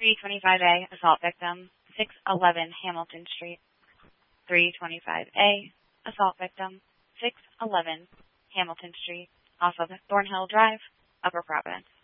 325A, assault victim, 611 Hamilton Street. 325A, assault victim, 611 Hamilton Street, off of Thornhill Drive, Upper Providence.